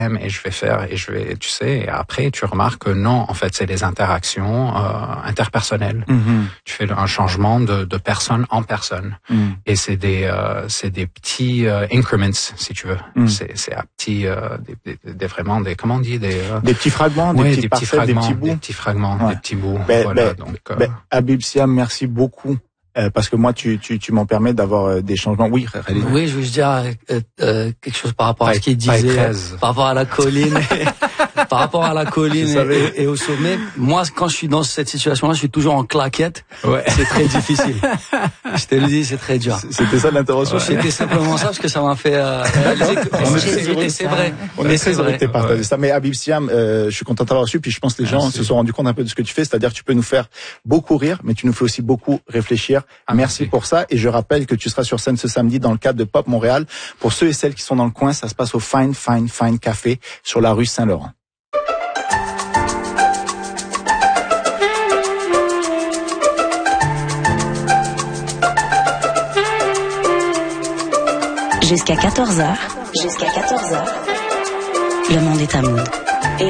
et tu sais, et après tu remarques que non, en fait, c'est des interactions interpersonnelles. Tu fais un changement de personne en personne, et c'est des petits increments, si tu veux. C'est à petits, vraiment des, comment on dit, des petits fragments, des petits fragments, des petits fragments, des petits bouts. Habib Siam, merci beaucoup. Parce que moi, tu m'en permets d'avoir des changements. Oui, Khalid. Oui, je veux dire quelque chose par rapport à ce qu'il disait, par rapport à la colline, par rapport à la colline et au sommet. Moi, quand je suis dans cette situation-là, je suis toujours en claquette. Ouais. C'est très difficile. Je te le dis, c'est très dur. C'était ça l'intervention. Ouais. C'était simplement ça, parce que ça m'a fait réaliser. C'est vrai. On est très heureux de partager ça. Mais Habib Siam, je suis content d'avoir reçu. Puis je pense que les gens se sont rendus compte un peu de ce que tu fais. C'est-à-dire que tu peux nous faire beaucoup rire, mais tu nous fais aussi beaucoup réfléchir. Merci pour ça. Et je rappelle que tu seras sur scène ce samedi dans le cadre de Pop Montréal. Pour ceux et celles qui sont dans le coin, ça se passe au Fine Café sur la rue Saint-Laurent. Jusqu'à 14h. Le monde est à Mood.